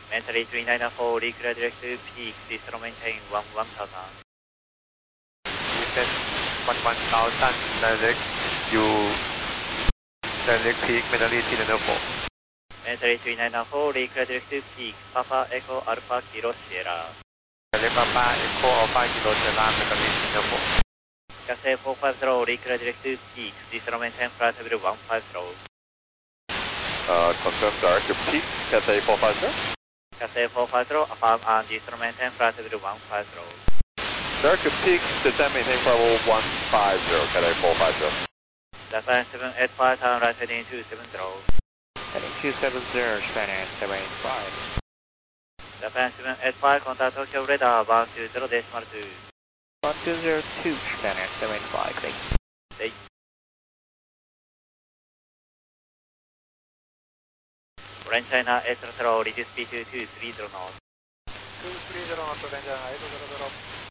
Mentally 3994, reclear direct to peak, please slow maintain 1000. Descent 11,000, direct, you direct peak, mentally 3994. Mentally 3994, reclear direct to peak, Papa Echo Alpha Kilo Sierra. Direct Papa Echo Alpha Kilo Sierra, mentally 3994. Cathay 450, reclear direct to peak, please slow maintain flight level 150. Confirm direct to peak, Cathay 450. Cathay 450, affirm and please slow maintain flight level 150. Direct to peak, descend maintain level 150, Cathay 450. Japan 785, turn right heading 270. Heading 270, Japan 785. Japan 785, contact Tokyo radar 120.2. 1202, Japan 785, thank you. Thank you. Orange China 800, reduce speed to 230 knots. 230 knots, Orange China 800.